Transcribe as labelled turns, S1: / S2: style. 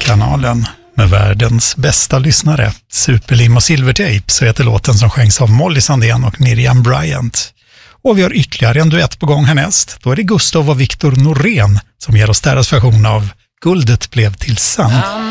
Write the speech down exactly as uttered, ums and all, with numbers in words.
S1: kanalen med världens bästa lyssnare, Superlim och Silvertape, så heter låten som sjöngs av Molly Sandén och Miriam Bryant. Och vi har ytterligare en duett på gång härnäst. Då är det Gustav och Viktor Norén som ger oss deras version av Guldet blev till sand.